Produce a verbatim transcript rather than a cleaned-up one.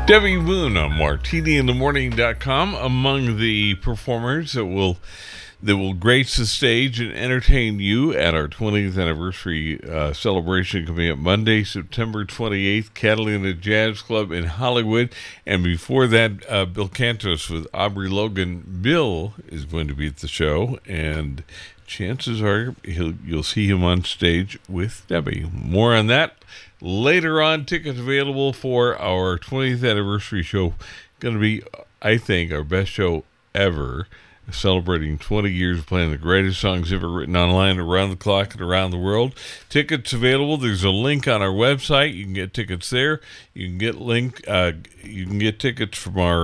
Debbie Moon on martini in the morning dot com, among the performers that will that will grace the stage and entertain you at our twentieth anniversary uh, celebration coming up Monday, September twenty-eighth, Catalina Jazz Club in Hollywood. And before that, uh, Bill Cantos with Aubrey Logan. Bill is going to be at the show, and chances are he'll, you'll see him on stage with Debbie. More on that later on. Tickets available for our twentieth anniversary show. Going to be, I think, our best show ever, celebrating twenty years of playing the greatest songs ever written online around the clock and around the world. Tickets available. There's a link on our website. You can get tickets there. You can get link. Uh, you can get tickets from our